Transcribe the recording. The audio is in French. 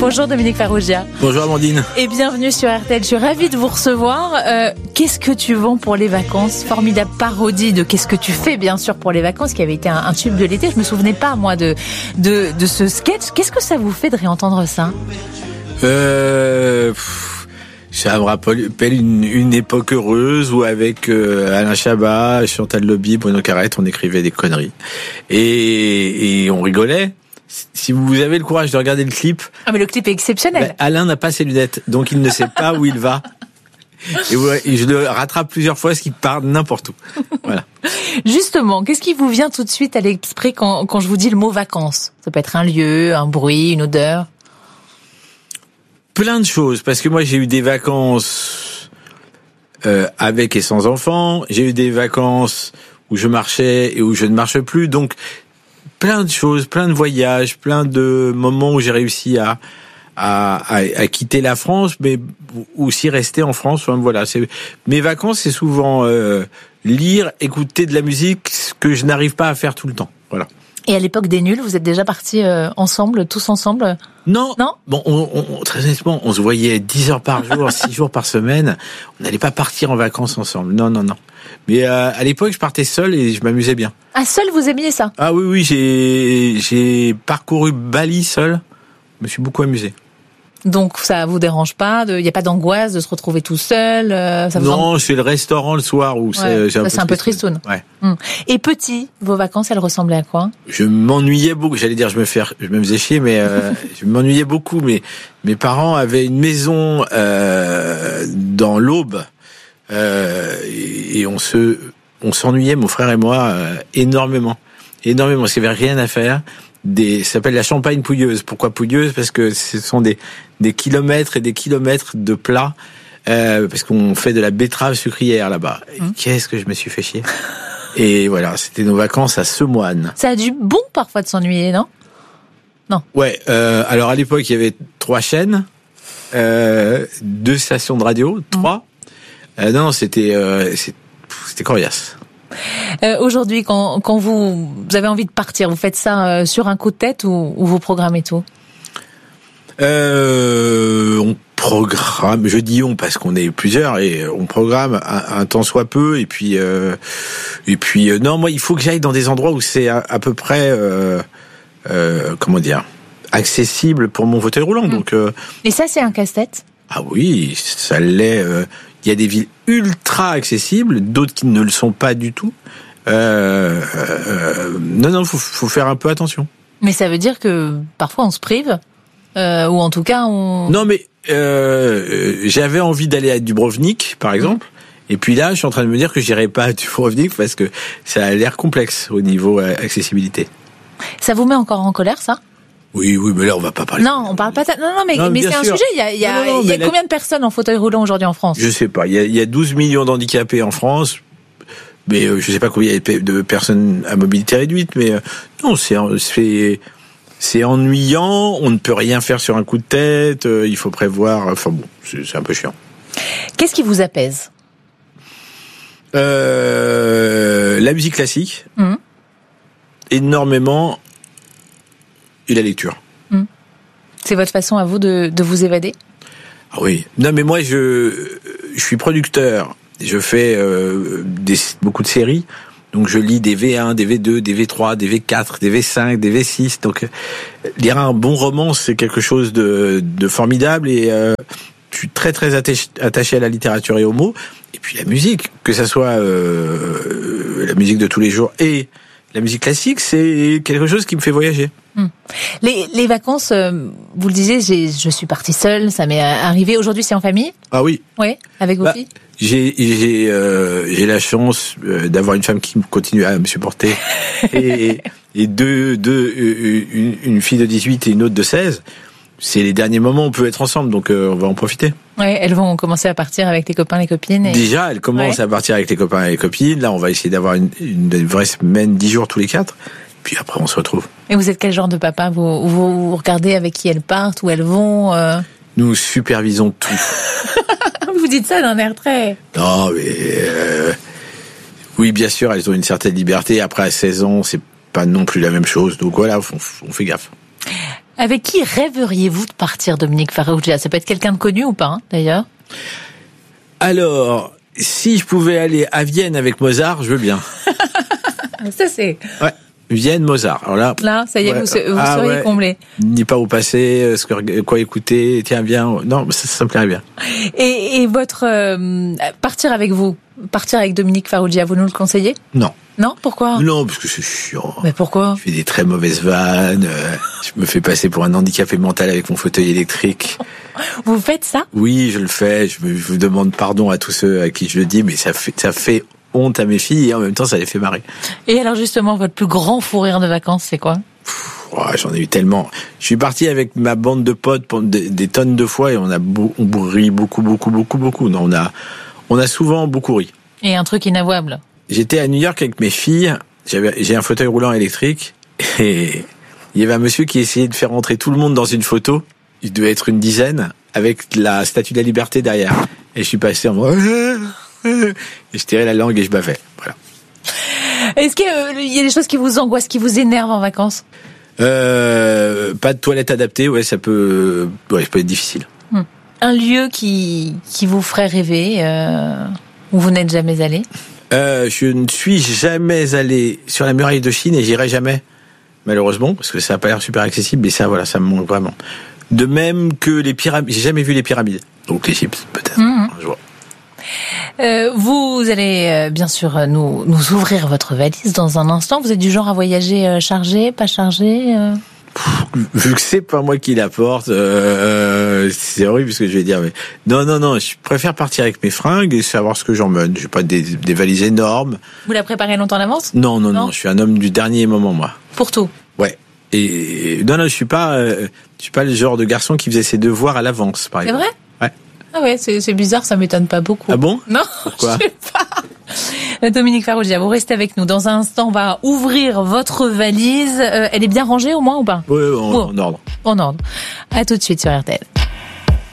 Bonjour Dominique Farrugia. Bonjour Amandine. Et bienvenue sur RTL. Je suis ravie de vous recevoir. Qu'est-ce que tu vends pour les vacances? Formidable parodie de Qu'est-ce que tu fais, bien sûr, pour les vacances, qui avait été un tube de l'été. Je me souvenais pas, moi, de ce sketch. Qu'est-ce que ça vous fait de réentendre ça? Ça me rappelle une époque heureuse où avec Alain Chabat, Chantal Lobby, Bruno Carrette, on écrivait des conneries. Et on rigolait. Si vous avez le courage de regarder le clip... Ah, mais le clip est exceptionnel. Alain n'a pas ses lunettes, donc il ne sait pas où il va. Et je le rattrape plusieurs fois, ce qui part n'importe où. Voilà. Justement, qu'est-ce qui vous vient tout de suite à l'esprit quand je vous dis le mot vacances? Ça peut être un lieu, un bruit, une odeur. Plein de choses, parce que moi j'ai eu des vacances avec et sans enfants, j'ai eu des vacances où je marchais et où je ne marche plus, donc plein de choses, plein de voyages, plein de moments où j'ai réussi à quitter la France, mais aussi rester en France. Enfin, voilà, mes vacances, c'est souvent lire, écouter de la musique, ce que je n'arrive pas à faire tout le temps. Voilà. Et à l'époque des nuls, vous êtes déjà partis ensemble, tous ensemble? Non. Bon, très honnêtement, on se voyait 10 heures par jour, 6 jours par semaine. On n'allait pas partir en vacances ensemble. Non. Mais à l'époque, je partais seul et je m'amusais bien. Ah, seul, vous aimiez ça? Ah oui, j'ai parcouru Bali seul. Je me suis beaucoup amusé. Donc ça vous dérange pas? Il y a pas d'angoisse de se retrouver tout seul? Non, c'est le restaurant le soir où c'est un peu tristoun. Ouais. Et petit, vos vacances, elles ressemblaient à quoi? Je m'ennuyais beaucoup. J'allais dire, je me faisais chier, mais je m'ennuyais beaucoup. Mais mes parents avaient une maison dans l'Aube et on s'ennuyait, mon frère et moi, énormément, parce qu'il y avait rien à faire. Ça s'appelle la Champagne pouilleuse. Pourquoi pouilleuse? Parce que ce sont des kilomètres et des kilomètres de plats, parce qu'on fait de la betterave sucrière là-bas. Et qu'est-ce que je me suis fait chier. Et voilà, c'était nos vacances à Semoine. Ça a du bon parfois de s'ennuyer, non? Non. Ouais, alors à l'époque, il y avait 3 chaînes, 2 stations de radio, 3. Non, c'était coriace. Aujourd'hui, quand vous avez envie de partir, vous faites ça sur un coup de tête ou vous programmez tout? On programme, je dis on parce qu'on est plusieurs et on programme un temps soit peu et puis non, moi il faut que j'aille dans des endroits où c'est à peu près comment dire, accessible pour mon fauteuil roulant. Donc et ça c'est un casse-tête? Ah oui, ça l'est. Il y a des villes ultra accessibles, d'autres qui ne le sont pas du tout. Non, faut faire un peu attention. Mais ça veut dire que parfois on se prive, ou en tout cas on... Non, mais j'avais envie d'aller à Dubrovnik, par exemple, et puis là, je suis en train de me dire que j'irai pas à Dubrovnik parce que ça a l'air complexe au niveau accessibilité. Ça vous met encore en colère, ça? Oui, mais là, on va pas parler. Non, on parle pas de ça. Non, mais c'est un sujet. Il y a combien de personnes en fauteuil roulant aujourd'hui en France? Je sais pas. Il y a 12 millions d'handicapés en France. Mais je sais pas combien il y a de personnes à mobilité réduite. Mais non, c'est ennuyant. On ne peut rien faire sur un coup de tête. Il faut prévoir. Enfin bon, c'est un peu chiant. Qu'est-ce qui vous apaise? La musique classique. Énormément. Et la lecture. C'est votre façon à vous de vous évader? Ah oui. Non, mais moi, je suis producteur. Je fais beaucoup de séries. Donc, je lis des V1, des V2, des V3, des V4, des V5, des V6. Donc, lire un bon roman, c'est quelque chose de formidable. Et je suis très, très attaché à la littérature et aux mots. Et puis, la musique, que ça soit la musique de tous les jours et la musique classique, c'est quelque chose qui me fait voyager. Les vacances, vous le disiez, je suis partie seule, ça m'est arrivé. Aujourd'hui, c'est en famille? Ah oui. Oui, avec vos filles? J'ai la chance d'avoir une femme qui continue à me supporter et une fille de 18 et une autre de 16. C'est les derniers moments où on peut être ensemble, donc on va en profiter. Ouais, elles vont commencer à partir avec les copains, les copines. Déjà, elles commencent à partir avec les copains et les copines. Là, on va essayer d'avoir une vraie semaine, 10 jours tous les 4. Puis après, on se retrouve. Et vous êtes quel genre de papa? Vous regardez avec qui elles partent, où elles vont? Nous supervisons tout. Vous dites ça d'un air très... Non, mais... oui, bien sûr, elles ont une certaine liberté. Après, à 16 ans, c'est pas non plus la même chose. Donc voilà, on fait gaffe. Avec qui rêveriez-vous de partir, Dominique Farrugia? Ça peut être quelqu'un de connu ou pas, hein, d'ailleurs? Alors, si je pouvais aller à Vienne avec Mozart, je veux bien. Ça c'est... Ouais. Vienne, Mozart. Alors là, ça y est, ouais. vous seriez comblé. Ni pas où passer, quoi écouter, tiens bien. Non, ça me plairait bien. Et votre partir avec Dominique Farrugia, vous nous le conseillez? Non. Non, pourquoi? Non, parce que c'est chiant. Mais pourquoi? Je fais des très mauvaises vannes. Je me fais passer pour un handicapé mental avec mon fauteuil électrique. Vous faites ça? Oui, je le fais. Je vous demande pardon à tous ceux à qui je le dis, mais ça fait honte à mes filles et en même temps ça les fait marrer. Et alors justement, votre plus grand fou rire de vacances, c'est quoi? J'en ai eu tellement. Je suis parti avec ma bande de potes des tonnes de fois et on ri beaucoup. Non, on a souvent beaucoup ri. Et un truc inavouable. J'étais à New York avec mes filles. J'ai un fauteuil roulant électrique et il y avait un monsieur qui essayait de faire rentrer tout le monde dans une photo. Il devait être une dizaine avec la Statue de la Liberté derrière. Et je suis passé en mode et je tirais la langue et je bavais. Voilà. Est-ce qu'il y a des choses qui vous angoissent, qui vous énervent en vacances? Pas de toilette adaptée, ça peut être difficile. Un lieu qui vous ferait rêver, où vous n'êtes jamais allé? Je ne suis jamais allé sur la muraille de Chine et j'irai jamais, malheureusement, parce que ça n'a pas l'air super accessible, mais ça me manque vraiment. De même que les pyramides, j'ai jamais vu les pyramides. Donc l'Égypte, peut-être, un jour. Vous allez bien sûr nous ouvrir votre valise dans un instant. Vous êtes du genre à voyager chargé, pas chargé? Vu que c'est pas moi qui la porte, c'est horrible ce que je vais dire, mais non, je préfère partir avec mes fringues et savoir ce que j'emmène. J'ai pas des valises énormes. Vous la préparez longtemps en avance? Non, je suis un homme du dernier moment, moi. Pour tout? Ouais. Et non, je suis pas le genre de garçon qui faisait ses devoirs à l'avance, par exemple. C'est vrai? Ouais. Ah ouais, c'est bizarre, ça m'étonne pas beaucoup. Ah bon? Non, pourquoi? Je sais pas. Dominique Farrugia, vous restez avec nous. Dans un instant, on va ouvrir votre valise. Elle est bien rangée au moins ou pas? Oui, en ordre. En ordre. À tout de suite sur RTL.